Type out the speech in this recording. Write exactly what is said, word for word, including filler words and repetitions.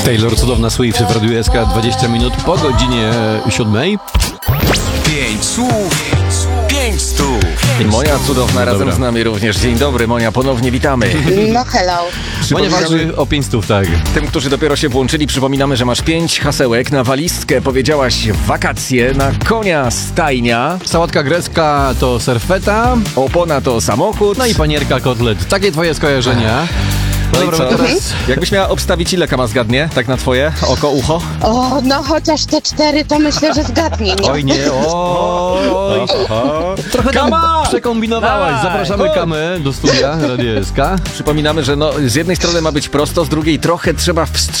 Taylor, cudowna Swift w Radiu S K, dwadzieścia minut po godzinie siódmej. Pięć słów, pięć stów. Moja cudowna razem Dobra. z nami również. Dzień dobry, Monia, ponownie witamy. No hello. Monia walczy o pięć stów, tak. Tym, którzy dopiero się włączyli, przypominamy, że masz pięć hasełek. Na walizkę powiedziałaś wakacje, na konia stajnia, Sałatka grecka to serfeta, opona to samochód. no i panierka kotlet. Takie twoje skojarzenia. No i Dobra, co? teraz... Jakbyś miała obstawić, ile Kama zgadnie, tak na twoje oko, ucho? O, no chociaż te cztery to myślę, że zgadnie, nie? Oj nie, oj. Trochę tam Kama! przekombinowałaś. Dawaj, Zapraszamy chodź. Kamę do studia Radia S K. Przypominamy, że no, z jednej strony ma być prosto, z drugiej trochę trzeba wstrzymać